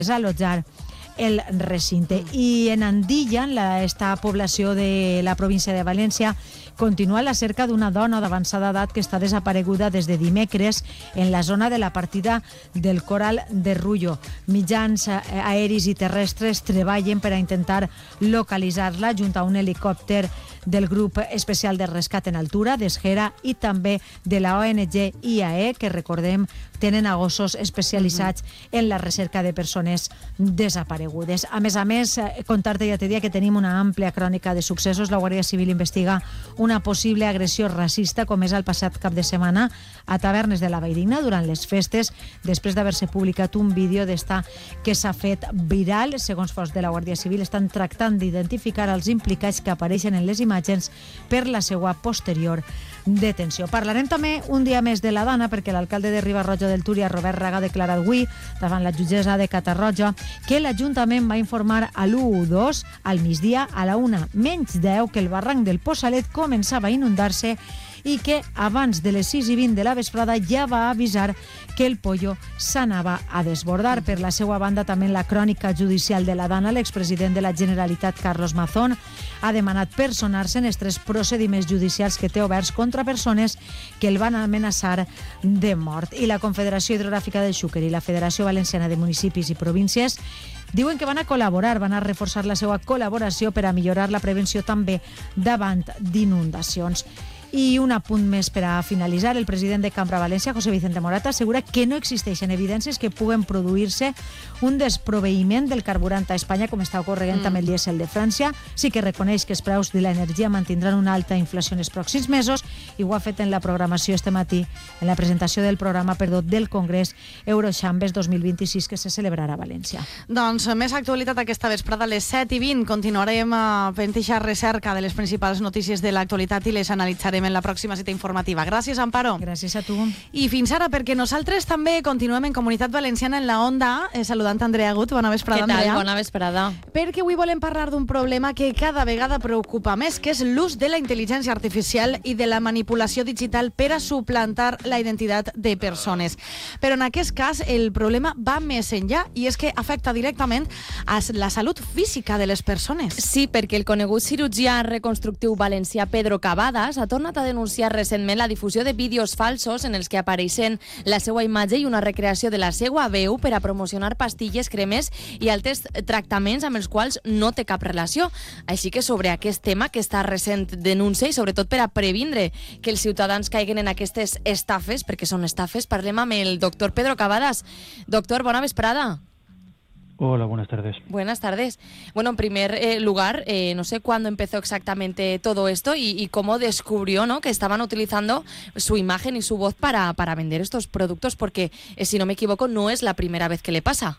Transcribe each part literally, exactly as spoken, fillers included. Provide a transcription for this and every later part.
desallotjar el recinte. I en Andilla, en la, esta població de la província de València, continua la cerca d'una dona d'avançada edat que està desapareguda des de dimecres en la zona de la partida del Coral de Rullo. Mitjans aeris i terrestres treballen per a intentar localitzar-la junt a un helicòpter del grup especial de rescat en altura, d'Esgera, i també de la O N G I A E, que recordem tenen a gossos especialitzats en la recerca de persones desaparegudes. A més a més, contar-te, ja te dia que tenim una àmplia crònica de successos. La Guàrdia Civil investiga una possible agressió racista comesa el passat cap de setmana a tavernes de la Valldigna durant les festes, després d'haver-se publicat un vídeo d'esta que s'ha fet viral. Segons fonts de la Guàrdia Civil, estan tractant d'identificar els implicats que apareixen en les imatges per la seva posterior detenció. Parlarem també un dia més de la dona, perquè l'alcalde de Riba-roja del Túria, Robert Raga, ha declarat avui davant la jutgessa de Catarroja que l'Ajuntament va informar a l'u u dos al migdia a la una menys deu que el barranc del Possalet començava a inundar-se i que abans de les sis i vint de la vesprada ja va avisar que el pollo s'anava a desbordar. Per la seva banda, també en la crònica judicial de la dana, l'expresident de la Generalitat, Carlos Mazón, ha demanat personar-se en els tres procediments judicials que té oberts contra persones que el van amenaçar de mort. I la Confederació Hidrogràfica del Xúquer i la Federació Valenciana de Municipis i Províncies diuen que van a col·laborar, van a reforçar la seva col·laboració per a millorar la prevenció també davant d'inundacions. I un apunt més per a finalitzar. El president de Cambra València, José Vicente Morata, assegura que no existeixen evidències que puguen produir-se un desproveïment del carburant a Espanya, com està ocorrent mm. amb el dièsel de França. Sí que reconeix que els preus de l'energia mantindran una alta inflació en els pròxims mesos, i ho ha fet en la programació este matí, en la presentació del programa perdó, del Congrés Eurochambres dos mil vint-i-sis, que se celebrarà a València. Doncs més actualitat aquesta vesprada a les set i vint. Continuarem fent eixa recerca de les principals notícies de l'actualitat i les analitzarem en la pròxima cita informativa. Gràcies, Amparo. Gràcies a tu. I fins ara, perquè nosaltres també continuem en Comunitat Valenciana en la Onda, eh, saludant Andrea Gut. Bona vesprada, Andrea. Què tal? Andrea. Bona vesprada. Perquè avui volem parlar d'un problema que cada vegada preocupa més, que és l'ús de la intel·ligència artificial i de la manipulació digital per a suplantar la identitat de persones. Però en aquest cas el problema va més enllà, i és que afecta directament a la salut física de les persones. Sí, perquè el conegut cirurgià reconstructiu valencià Pedro Cavadas ha tornat a denunciar recentment la difusió de vídeos falsos en els que apareixen la seva imatge i una recreació de la seva veu per a promocionar pastilles, cremes i altres tractaments amb els quals no té cap relació. Així que sobre aquest tema, aquesta recent denúncia, i sobretot per a previndre que els ciutadans caiguen en aquestes estafes, perquè són estafes, parlem amb el doctor Pedro Cavadas. Doctor, bona vesprada. Hola, buenas tardes. Buenas tardes. Bueno, en primer eh, lugar, eh, no sé cuándo empezó exactamente todo esto y, y cómo descubrió, ¿no?, que estaban utilizando su imagen y su voz para, para vender estos productos, porque, eh, si no me equivoco, no es la primera vez que le pasa.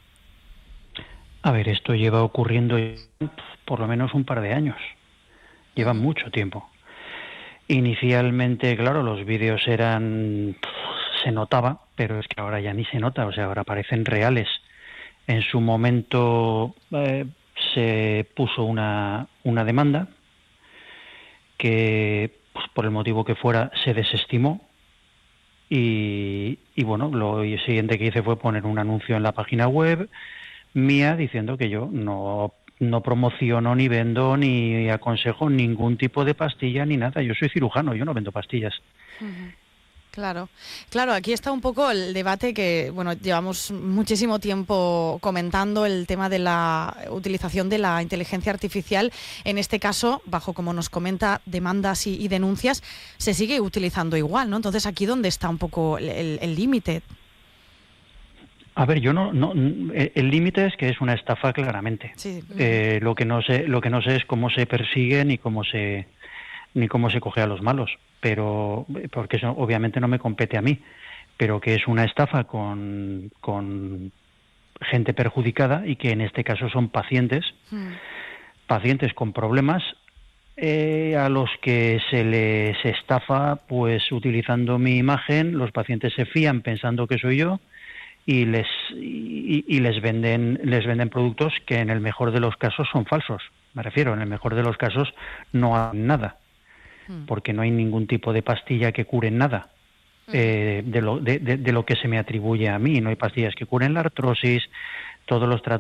A ver, esto lleva ocurriendo por lo menos un par de años. Lleva mucho tiempo. Inicialmente, claro, los vídeos eran... se notaba, pero es que ahora ya ni se nota, o sea, ahora parecen reales. En su momento eh, se puso una, una demanda que, pues, por el motivo que fuera, se desestimó y, y bueno, lo siguiente que hice fue poner un anuncio en la página web mía diciendo que yo no, no promociono ni vendo ni aconsejo ningún tipo de pastilla ni nada. Yo soy cirujano, yo no vendo pastillas. Uh-huh. Claro, claro, aquí está un poco el debate que, bueno, llevamos muchísimo tiempo comentando, el tema de la utilización de la inteligencia artificial. En este caso, bajo, como nos comenta, demandas y, y denuncias, se sigue utilizando igual, ¿no? Entonces, aquí dónde está un poco el límite. A ver, yo no, no el límite es que es una estafa claramente. Sí. Eh, lo que no sé, lo que no sé es cómo se persigue ni cómo se ni cómo se coge a los malos, pero porque eso obviamente no me compete a mí, pero que es una estafa con, con gente perjudicada y que en este caso son pacientes, mm. pacientes con problemas eh, a los que se les estafa pues utilizando mi imagen. Los pacientes se fían pensando que soy yo y les y, y les venden les venden productos que en el mejor de los casos son falsos. Me refiero, en el mejor de los casos no hay nada, porque no hay ningún tipo de pastilla que cure nada eh, de, lo, de, de, de lo que se me atribuye a mí. No hay pastillas que curen la artrosis, todos los tratamientos